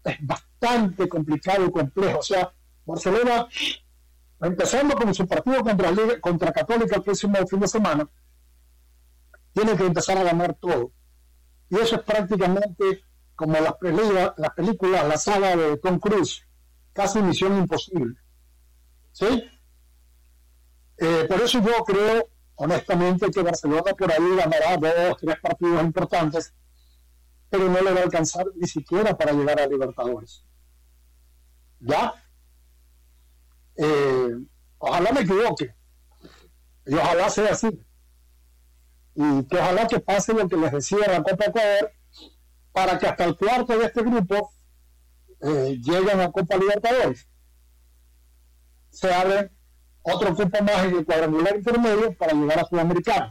es bastante complicado y complejo. O sea, Barcelona, empezando con su partido contra Católica el próximo fin de semana, tiene que empezar a ganar todo. Y eso es prácticamente como las películas, la saga de Tom Cruise, casi misión imposible. ¿Sí? Por eso yo creo, honestamente, que Barcelona por ahí ganará 2, 3 partidos importantes, pero no le va a alcanzar ni siquiera para llegar a Libertadores. ¿Ya? Ojalá me equivoque. Y ojalá sea así. Y que ojalá que pase lo que les decía la Copa Ecuador, para que hasta el cuarto de este grupo lleguen a Copa Libertadores. Se abre otro cupo más en el cuadrangular intermedio para llegar a Sudamericana.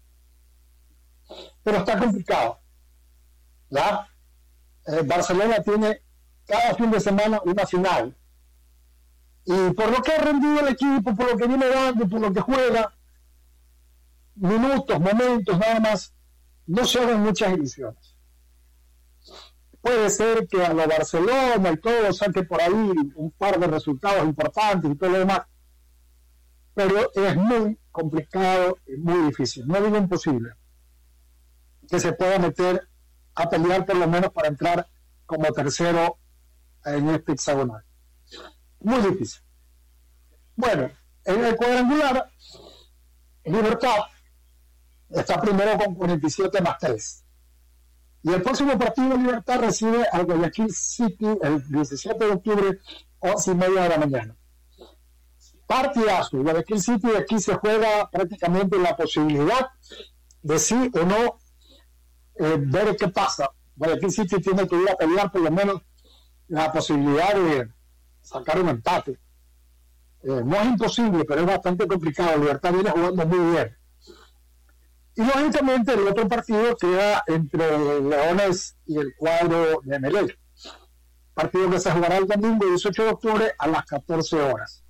Pero está complicado. ¿Ya? Barcelona tiene cada fin de semana una final. Y por lo que ha rendido el equipo, por lo que viene dando, por lo que juega, minutos, momentos, nada más, no se hagan muchas ilusiones. Puede ser que a lo Barcelona y todo saque por ahí un par de resultados importantes y todo lo demás, pero es muy complicado y muy difícil, no digo imposible, que se pueda meter a pelear por lo menos para entrar como tercero en este hexagonal. Muy difícil. Bueno, en el cuadrangular, Libertad está primero con 47+3. Y el próximo partido de Libertad recibe al Guayaquil City el 17 de octubre, 11:30 de la mañana. Partidazo. Guayaquil City, aquí se juega prácticamente la posibilidad de sí o no ver qué pasa. Guayaquil City tiene que ir a pelear por lo menos la posibilidad de sacar un empate. No es imposible, pero es bastante complicado. Libertad viene jugando muy bien. Y lógicamente el otro partido queda entre Leones y el cuadro de Emelec. Partido que se jugará el domingo 18 de octubre a las 14 horas.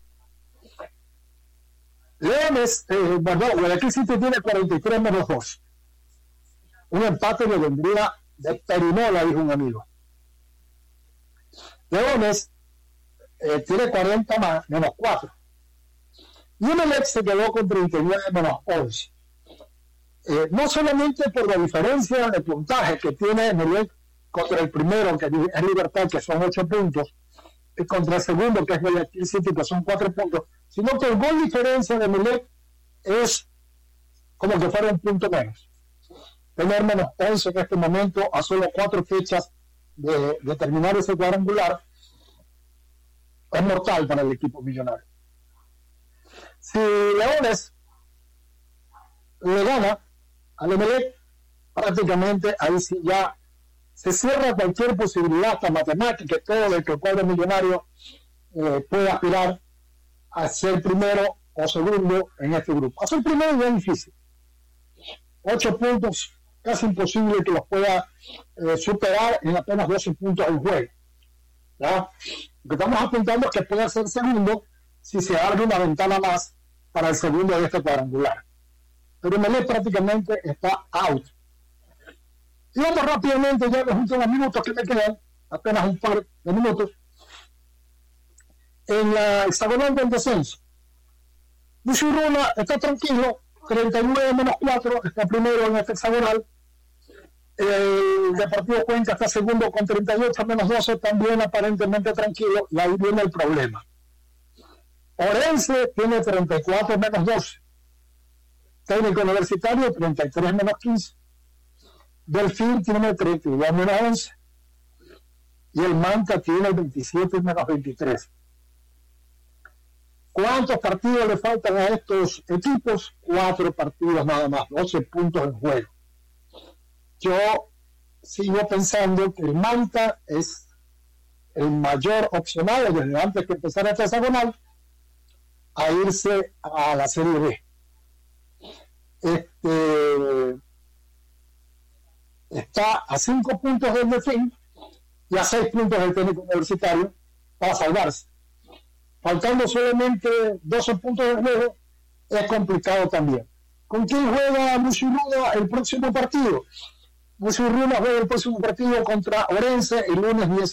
Leones, Guayaquil City tiene 43-2. Un empate que vendría de perinola, dijo un amigo. Leones tiene 40-4. Y Emelec se quedó con 39-11. No solamente por la diferencia de puntaje que tiene Emelec contra el primero, que es Libertad, que son 8 puntos, y contra el segundo, que es Guayaquil City, que son 4 puntos, sino que el gol diferencia de Emelec es como que fuera un punto menos. Tener -11 en este momento a solo 4 fechas de terminar ese cuadrangular es mortal para el equipo millonario. Si Leones le gana al Emelec, prácticamente ahí sí ya se cierra cualquier posibilidad hasta matemática, todo de que el cuadro millonario pueda aspirar a ser primero o segundo en este grupo. A ser primero ya es difícil. 8 puntos, casi imposible que los pueda superar en apenas 12 puntos en juego. ¿Ya? Lo que estamos apuntando es que pueda ser segundo si se abre una ventana más para el segundo de este cuadrangular. Pero Emelec prácticamente está out. Y vamos rápidamente ya en los últimos minutos que me quedan, apenas un par de minutos, en la hexagonal del descenso. Muchurruna está tranquilo, 39-4, está primero en este hexagonal. El Deportivo Cuenca está segundo con 38-12, también aparentemente tranquilo, y ahí viene el problema. Orense tiene 34-12. Técnico Universitario 33-15. Delfín tiene 32-11. Y el Manta tiene 27-23. ¿Cuántos partidos le faltan a estos equipos? 4 partidos nada más, 12 puntos en juego. Yo sigo pensando que el Manta es el mayor opcionado desde antes que empezara esta hexagonal a irse a la Serie B. Está a 5 puntos del Delfín y a 6 puntos del Técnico Universitario para salvarse. Faltando solamente 12 puntos de juego, es complicado también. ¿Con quién juega Muchurruna el próximo partido? Muchurruna juega el próximo partido contra Orense el lunes